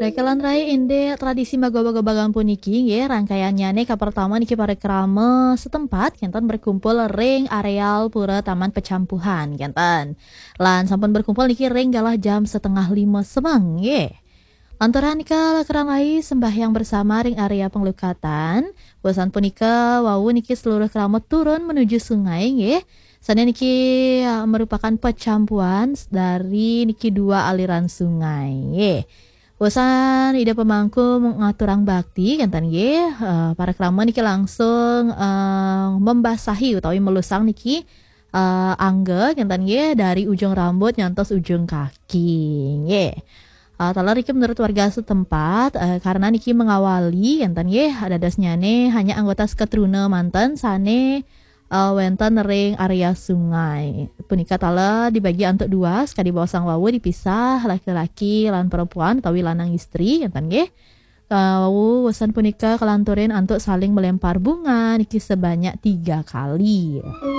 Rekelan rai inde tradisi magoba-gobagan puniki nggih rangkaiannya nih ka pertama niki parekrama setempat kinten berkumpul ring areal pura Taman Pecampuhan kinten. Lan sampun berkumpul niki ring galah jam setengah lima semang nggih. Lantaran nika kerang rai sembahyang bersama ring area penglukatan. Bosan punika wau niki seluruh keramat turun menuju sungai nggih. Sana niki merupakan pecampuan dari niki dua aliran sungai nggih. Bosan ida pemangku mengaturang bakti kantan ye para keramat niki langsung membasahi utawi melusang niki angge kantan ye dari ujung rambut nyantos ujung kaki ye. Talar niki menurut warga setempat karena niki mengawali kantan ye ada dasnya hanya anggota seketruna mantan sane wenten ring area sungai. Punika tala dibagi untuk dua, sekali bawah sang wawu dipisah laki-laki lan perempuan utawi lanang istri enten nggih. Wawu wesan punika kelanturin untuk saling melempar bunga niki sebanyak 3 kali.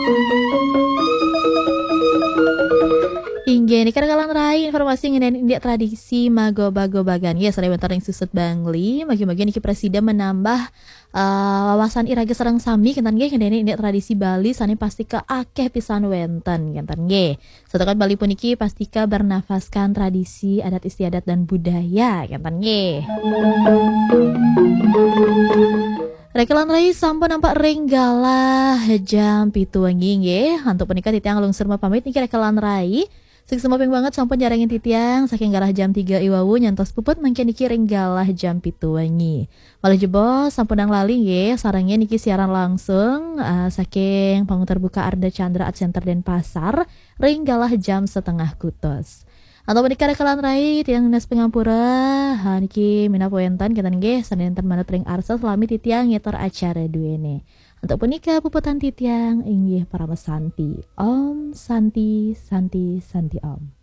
Hingga ini kadang rai informasi mengenai india tradisi magoba-gobagan. Ya, selain ring susut bangli, bagi-bagi niki presiden menambah wawasan iraga sareng sami kentan nggih ngendeni india tradisi Bali sane pastika akeh pisan wenten kentan nggih. Setekan Bali puniki pastika bernafaskan tradisi adat istiadat dan budaya kentan nggih. Rekelan rai sampun nampak ring galah jam 7 wengi nggih. Hantu punika titiang lungsur pamit niki rekelan rai. Sing semoping banget sampun jarangin titiang saking galah jam 3 iwawu nyantos puput mangke niki ring galah jam 7 wengi. Malah jebol sampun nang lali nggih sarengnya niki siaran langsung saking panggung terbuka Arda Chandra Art Center Denpasar ring galah jam setengah kutos. Atau menikah rekelan rai tiang dinas pengampura niki mina poentan kita nggih sanenten manut ring arsel selami titiang nyetor acara duene. Untuk punika puputan titiang inggih para santi. Om Santi Santi Santi Om.